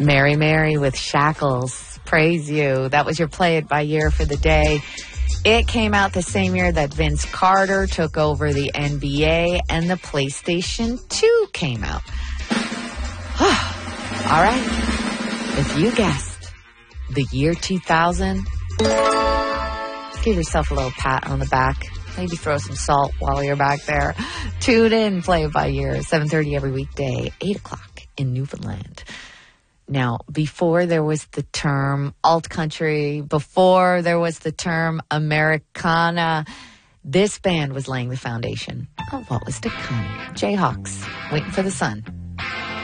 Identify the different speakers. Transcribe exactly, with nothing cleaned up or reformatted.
Speaker 1: Mary Mary with Shackles. Praise You. That was your Play It By Year for the day. It came out the same year that Vince Carter took over the N B A and the PlayStation two came out. All right. If you guessed the year two thousand, give yourself a little pat on the back. Maybe throw some salt while you're back there. Tune in, Play It By Year, seven thirty every weekday, eight o'clock in Newfoundland. Now, before there was the term alt country, before there was the term Americana, this band was laying the foundation of what was to come. Jayhawks, Waiting for the Sun.